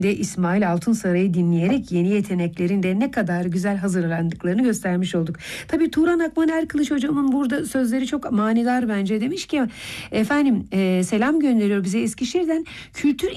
de İsmail Altunsaray'ı dinleyerek yeni yeteneklerin de ne kadar güzel hazırlandıklarını göstermiş olduk. Tabii Turan Akman Erkılıç hocamın burada sözleri çok manidar bence. Demiş ki efendim selam gönderiyor bize Eskişehir'den, kültür